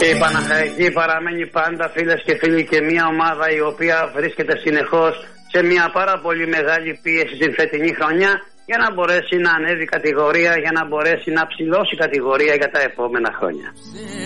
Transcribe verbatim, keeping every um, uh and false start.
Και η Παναχαϊκή παραμένει πάντα, φίλες και φίλοι, και μια ομάδα η οποία βρίσκεται συνεχώς σε μια πάρα πολύ μεγάλη πίεση στην φετινή χρονιά, για να μπορέσει να ανέβει κατηγορία, για να μπορέσει να ψηλώσει κατηγορία για τα επόμενα χρόνια.